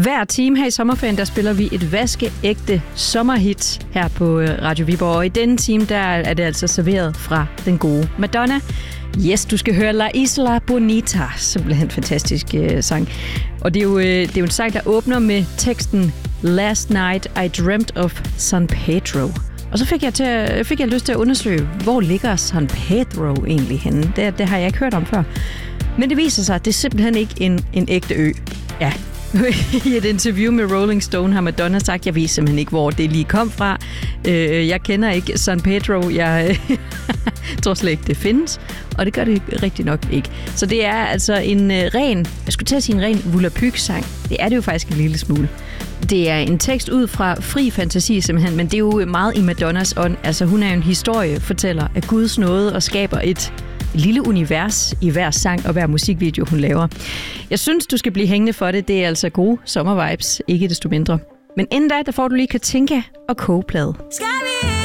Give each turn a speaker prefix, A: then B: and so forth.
A: Hver time her i sommerferien, der spiller vi et vaskeægte sommerhit her på Radio Viborg. Og i denne time, der er det altså serveret fra den gode Madonna. Yes, du skal høre La Isla Bonita. Simpelthen en fantastisk sang. Og det er jo en sang, der åbner med teksten Last night I dreamt of San Pedro. Og så fik jeg lyst til at undersøge, hvor ligger San Pedro egentlig henne. Det har jeg ikke hørt om før. Men det viser sig, at det er simpelthen ikke en ægte ø. Ja. I et interview med Rolling Stone har Madonna sagt, jeg ved simpelthen ikke, hvor det lige kom fra. Jeg kender ikke San Pedro. Jeg tror slet ikke, det findes. Og det gør det rigtig nok ikke. Så det er altså en ren volapyk-sang. Det er det jo faktisk en lille smule. Det er en tekst ud fra fri fantasi simpelthen, men det er jo meget i Madonnas ånd. Altså hun er jo en historiefortæller af Guds nåde og skaber et lille univers i hver sang og hver musikvideo, hun laver. Jeg synes, du skal blive hængende for det. Det er altså gode sommervibes, ikke desto mindre. Men inden da, der får du lige Katinka og Kogeplade.
B: Skal vi